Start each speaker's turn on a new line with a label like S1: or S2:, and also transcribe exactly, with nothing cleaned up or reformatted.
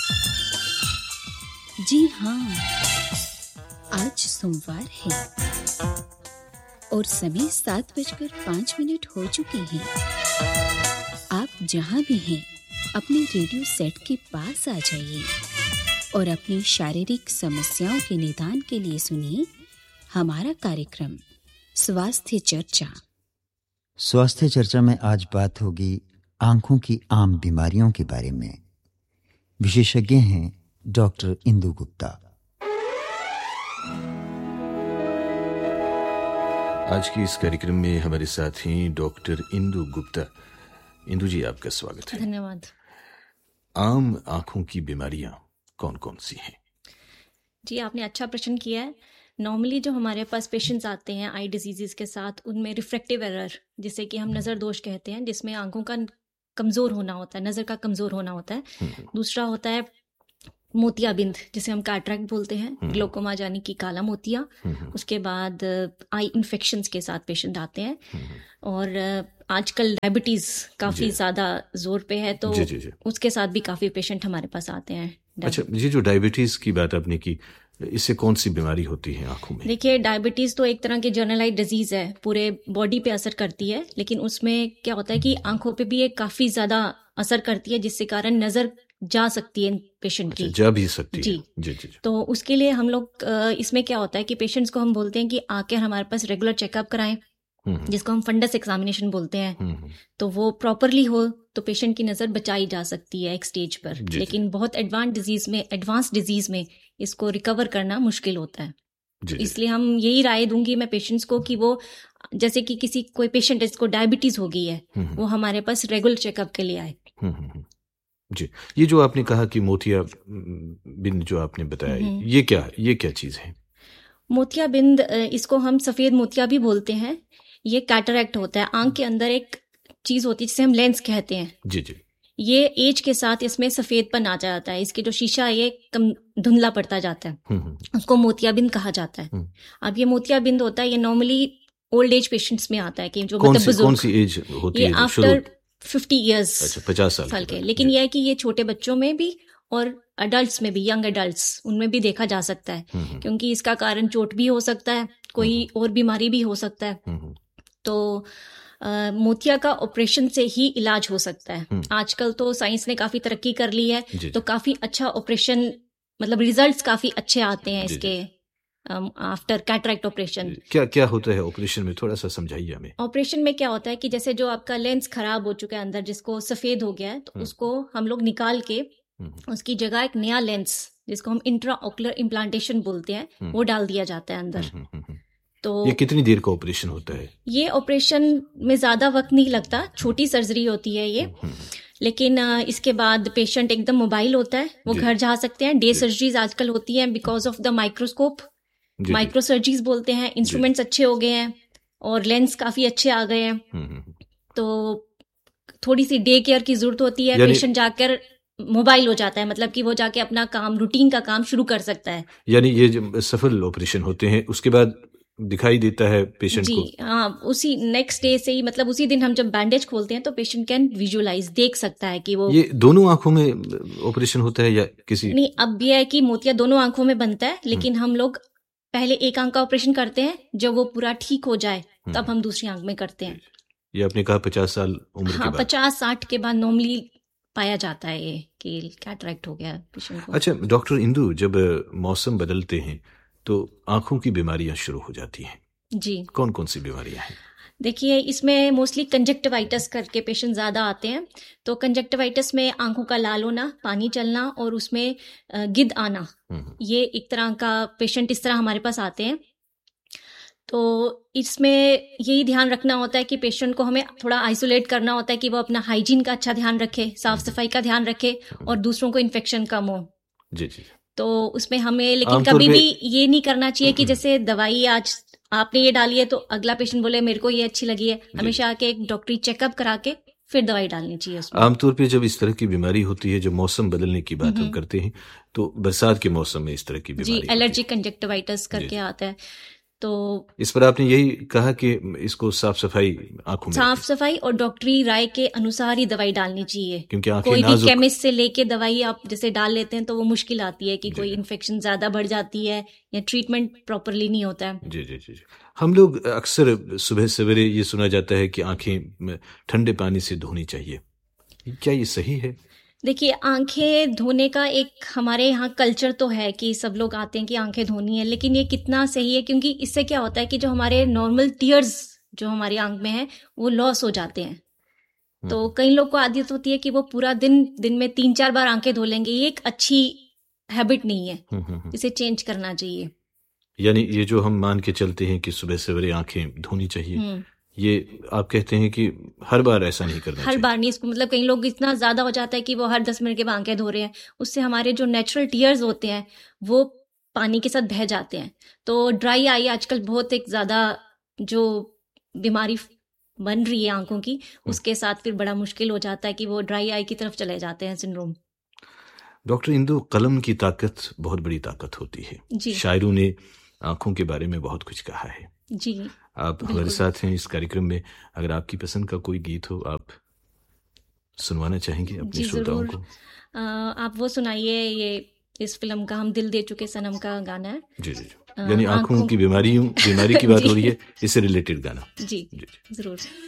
S1: जी हाँ, आज सोमवार है और समय सात बजकर पाँच मिनट हो चुके हैं। आप जहाँ भी हैं अपने रेडियो सेट के पास आ जाइए और अपनी शारीरिक समस्याओं के निदान के लिए सुनिए हमारा कार्यक्रम स्वास्थ्य चर्चा।
S2: स्वास्थ्य चर्चा में आज बात होगी आंखों की आम बीमारियों के बारे में। विशेषज्ञ हैं डॉक्टर इंदु गुप्ता।
S3: आज की इस कार्यक्रम में हमारे साथ हैं डॉक्टर इंदु गुप्ता। इंदु जी, आपका स्वागत है।
S4: धन्यवाद।
S3: आम आंखों की बीमारियां कौन कौन सी हैं?
S4: जी, आपने अच्छा प्रश्न किया है। नॉर्मली जो हमारे पास पेशेंट्स आते हैं आई डिजीजेस के साथ, उनमें रिफ्रैक्टिव एरर जिसे कि हम नज़र दोष कहते हैं, जिसमें आंखों का कमज़ोर होना होता है, नज़र का कमज़ोर होना होता है। दूसरा होता है मोतियाबिंद, जिसे हम कैटरैक्ट बोलते हैं, ग्लोकोमा यानी कि काला मोतिया। उसके बाद आई इन्फेक्शंस के साथ पेशेंट आते हैं, और आजकल डायबिटीज काफी ज्यादा जोर पे है, तो जी, जी, जी. उसके साथ भी काफी पेशेंट हमारे पास आते हैं।
S3: अच्छा, ये जो डायबिटीज की बात आपने की, इससे कौन सी बीमारी होती है आंखों में?
S4: देखिए, डायबिटीज तो एक तरह की जनरलाइज डिजीज है, पूरे बॉडी पे असर करती है, लेकिन उसमें क्या होता है कि आंखों पे भी एक काफी ज्यादा असर करती है, जिससे कारण नजर जा सकती है पेशेंट की।
S3: जा भी सकती है।
S4: जी।
S3: जी, जी, जी।
S4: तो उसके लिए हम लोग इसमें क्या होता है कि पेशेंट्स को हम बोलते हैं कि आके हमारे पास रेगुलर चेकअप कराएं, जिसको हम फंडस एग्जामिनेशन बोलते हैं। तो वो प्रॉपरली हो तो पेशेंट की नजर बचाई जा सकती है एक स्टेज पर, लेकिन बहुत एडवांस डिजीज में एडवांस डिजीज में इसको रिकवर करना मुश्किल होता है।
S3: जी,
S4: इसलिए हम यही राय दूंगी मैं पेशेंट्स को कि वो, जैसे कि किसी कोई पेशेंट जिसको डायबिटीज हो गई है, वो हमारे पास रेगुलर चेकअप के लिए आए।
S3: जी, ये जो आपने कहा कि मोतिया बिंद जो आपने बताया, ये क्या ये क्या चीज है?
S4: मोतिया बिंद, इसको हम सफेद मोतिया भी बोलते हैं। ये कैटरैक्ट होता है, आंख के अंदर एक चीज होती है जिसे हम लेंस कहते हैं।
S3: जी जी।
S4: ये एज के साथ इसमें सफेदपन आ जाता है, इसकी जो शीशा है ये कम धुंधला पड़ता जाता है, उसको मोतियाबिंद कहा जाता है। अब ये मोतियाबिंद होता है, ये नॉर्मली ओल्ड एज पेशेंट्स में आता है कि जो
S3: कौन
S4: मतलब
S3: सी, कौन सी एज होती
S4: ये
S3: है?
S4: आफ्टर फिफ्टी ईयर्स,
S3: अच्छा, पचास साल,
S4: साल के। लेकिन यह है कि ये छोटे बच्चों में भी और अडल्ट्स में भी, यंग अडल्ट्स, उनमें भी देखा जा सकता है, क्योंकि इसका कारण चोट भी हो सकता है, कोई और बीमारी भी हो सकता है। तो आ, मोतिया का ऑपरेशन से ही इलाज हो सकता है। आजकल तो साइंस ने काफी तरक्की कर ली है, तो काफी अच्छा ऑपरेशन, मतलब रिजल्ट्स काफी अच्छे आते हैं इसके आफ्टर कैटरैक्ट ऑपरेशन।
S3: क्या क्या होता है ऑपरेशन में, थोड़ा सा समझाइए हमें।
S4: ऑपरेशन में क्या होता है कि जैसे जो आपका लेंस खराब हो चुका है अंदर, जिसको सफेद हो गया है, तो उसको हम लोग निकाल के उसकी जगह एक नया लेंस, जिसको हम इंट्रा ऑकुलर इम्प्लांटेशन बोलते हैं, वो डाल दिया जाता है अंदर। तो
S3: ये कितनी देर का ऑपरेशन होता है?
S4: ये ऑपरेशन में ज्यादा वक्त नहीं लगता, छोटी सर्जरी होती है ये, लेकिन इसके बाद पेशेंट एकदम मोबाइल होता है, वो घर जा सकते हैं। डे सर्जरीज आजकल होती हैं because of the microscope, micro surgeries बोलते हैं। इंस्ट्रूमेंट्स अच्छे हो गए हैं और लेंस काफी अच्छे आ गए हैं, तो थोड़ी सी डे केयर की जरूरत होती है। पेशेंट जाकर मोबाइल हो जाता है, मतलब कि वो जाके अपना काम, रूटीन का काम शुरू कर सकता है।
S3: यानी ये जो सफल ऑपरेशन होते हैं उसके बाद दिखाई देता है पेशेंट
S4: जी,
S3: को?
S4: हाँ, उसी नेक्स्ट डे से ही, मतलब उसी दिन हम जब बैंडेज खोलते हैं तो पेशेंट कैन विजुअलाइज, देख सकता है कि वो।
S3: ये दोनों आंखों में ऑपरेशन होता है या किसी?
S4: नहीं, अब यह है कि मोतिया दोनों आंखों में बनता है, लेकिन हम लोग पहले एक आंख का ऑपरेशन करते हैं, जब वो पूरा ठीक हो जाए तब हम दूसरी आंख में करते हैं।
S3: ये आपने कहा पचास साल उम्र
S4: हाँ,
S3: के बाद?
S4: पचास साठ के बाद नॉर्मली पाया जाता है ये कि कैटरैक्ट हो गया पेशेंट को।
S3: अच्छा डॉक्टर इंदु, जब मौसम बदलते हैं तो आंखों की बीमारियां शुरू हो जाती हैं।
S4: जी, कौन
S3: कौन सी बीमारियां हैं?
S4: देखिए, इसमें मोस्टली कंजक्टिवाइटिस करके पेशेंट ज्यादा आते हैं। तो कंजक्टिवाइटिस में आंखों का लाल होना, पानी चलना और उसमें गिद्ध आना, ये एक तरह का पेशेंट इस तरह हमारे पास आते हैं। तो इसमें यही ध्यान रखना होता है कि पेशेंट को हमें थोड़ा आइसोलेट करना होता है कि वो अपना हाइजीन का अच्छा ध्यान रखे, साफ सफाई का ध्यान रखे और दूसरों को इन्फेक्शन कम हो।
S3: जी जी।
S4: तो उसमें हमें लेकिन कभी भी ये नहीं करना चाहिए कि जैसे दवाई आज आपने ये डाली है तो अगला पेशेंट बोले मेरे को ये अच्छी लगी है। हमेशा आके एक डॉक्टरी चेकअप करा के फिर दवाई डालनी चाहिए उसमें।
S3: आमतौर पे जब इस तरह की बीमारी होती है, जो मौसम बदलने की बात हम करते हैं, तो बरसात के मौसम में इस तरह की बीमारी
S4: जी, एलर्जी कंजक्टिवाइटिस करके आता है। तो
S3: इस पर आपने यही कहा कि इसको साफ सफाई आंखों में
S4: साफ सफाई और डॉक्टरी राय के अनुसार ही दवाई डालनी चाहिए,
S3: क्योंकि आंखें
S4: कोई भी
S3: नाजुक
S4: केमिस्ट से लेके दवाई आप जैसे डाल लेते हैं तो वो मुश्किल आती है कि
S3: जी,
S4: कोई
S3: जी।
S4: इन्फेक्शन ज्यादा बढ़ जाती है या ट्रीटमेंट प्रॉपरली नहीं होता है।
S3: जी जी जी जी। हम लोग अक्सर सुबह सवेरे ये सुना जाता है कि आंखें ठंडे पानी से धोनी चाहिए, क्या ये सही है?
S4: देखिए, आंखें धोने का एक हमारे यहाँ कल्चर तो है कि सब लोग आते हैं कि आंखें धोनी है, लेकिन ये कितना सही है, क्योंकि इससे क्या होता है कि जो हमारे नॉर्मल टीयर्स जो हमारी आंख में है वो लॉस हो जाते हैं। तो कई लोग को आदत होती है कि वो पूरा दिन दिन में तीन चार बार आंखें धो लेंगे, ये एक अच्छी हैबिट नहीं है, इसे चेंज करना चाहिए।
S3: यानी ये जो हम मान के चलते हैं कि सुबह सवेरे आंखें धोनी चाहिए, ये आप कहते हैं कि हर बार ऐसा नहीं करना
S4: हर
S3: चाहिए?
S4: बार नहीं, इसको मतलब कई लोग इतना ज्यादा हो जाता है कि वो हर दस मिनट के बाद आंखें धो रहे हैं, उससे हमारे जो नेचुरल टीयर्स होते हैं वो पानी के साथ बह जाते हैं। तो ड्राई आई आजकल बहुत एक ज्यादा जो बीमारी बन रही है आंखों की, उसके साथ फिर बड़ा मुश्किल हो जाता है कि वो ड्राई आई की तरफ चले जाते हैं सिंड्रोम।
S3: डॉक्टर इंदु, कलम की ताकत बहुत बड़ी ताकत होती है।
S4: जी।
S3: शायरों ने आंखों के बारे में बहुत कुछ कहा है।
S4: जी,
S3: आप हमारे साथ हैं इस कार्यक्रम में, अगर आपकी पसंद का कोई गीत हो आप सुनवाना चाहेंगे अपने श्रोताओं को?
S4: आ, आप वो सुनाइए, ये इस फिल्म का हम दिल दे चुके सनम का गाना है।
S3: जी जी, यानी आंखों की बीमारियों बीमारी की बात हो रही है, इससे रिलेटेड गाना।
S4: जी, जी जरूर।